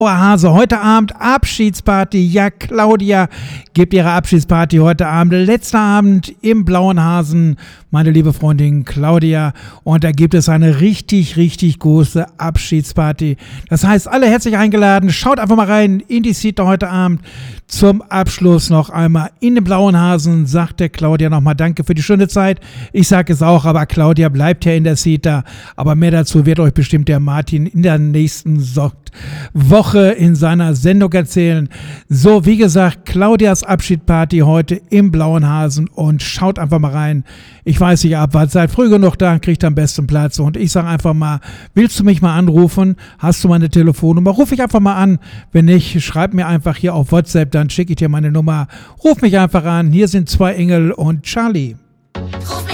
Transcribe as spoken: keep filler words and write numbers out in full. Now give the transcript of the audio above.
Hase, heute Abend Abschiedsparty. Ja, Claudia gibt ihre Abschiedsparty heute Abend. Letzter Abend im Blauen Hasen, meine liebe Freundin Claudia. Und da gibt es eine richtig, richtig große Abschiedsparty. Das heißt, alle herzlich eingeladen. Schaut einfach mal rein in die Seite heute Abend. Zum Abschluss noch einmal in den Blauen Hasen, sagt der Claudia nochmal Danke für die schöne Zeit. Ich sage es auch, aber Claudia bleibt ja in der Seite. Aber mehr dazu wird euch bestimmt der Martin in der nächsten so- Woche in seiner Sendung erzählen. So, wie gesagt, Claudias Abschiedsparty heute im Blauen Hasen und schaut einfach mal rein. Ich weiß nicht ab, was seid früh genug da, kriegt am besten Platz. Und ich sage einfach mal, willst du mich mal anrufen? Hast du meine Telefonnummer? Ruf ich einfach mal an. Wenn nicht, schreib mir einfach hier auf WhatsApp, dann schicke ich dir meine Nummer. Ruf mich einfach an. Hier sind zwei Engel und Charlie.